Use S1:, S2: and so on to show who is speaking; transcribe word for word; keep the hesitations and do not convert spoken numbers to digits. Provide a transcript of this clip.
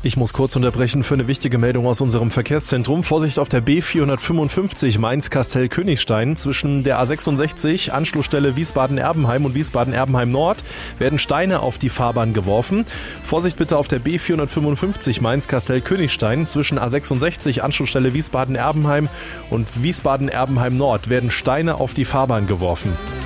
S1: Ich muss kurz unterbrechen für eine wichtige Meldung aus unserem Verkehrszentrum. Vorsicht auf der B vierhundertfünfundfünfzig Mainz-Kastel-Königstein. Zwischen der A sechsundsechzig, Anschlussstelle Wiesbaden-Erbenheim und Wiesbaden-Erbenheim-Nord werden Steine auf die Fahrbahn geworfen. Vorsicht bitte auf der B vierhundertfünfundfünfzig Mainz-Kastel-Königstein. Zwischen A sechsundsechzig, Anschlussstelle Wiesbaden-Erbenheim und Wiesbaden-Erbenheim-Nord werden Steine auf die Fahrbahn geworfen.